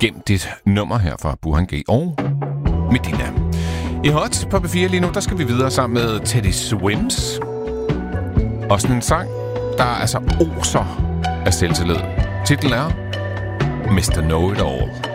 gemt dit nummer her fra Burhan G og Medina. I Hot på B4 lige nu, der skal vi videre sammen med Teddy Swims. Og sådan en sang, der altså oser af selvtillid. Titlen er Mr. Know It All.